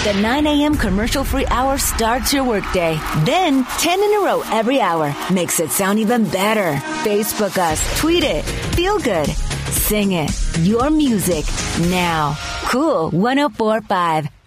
The 9 a.m. commercial-free hour starts your workday. Then, 10 in a row every hour makes it sound even better. Facebook us, tweet it, feel good, sing it. Your music now. Cool 104.5.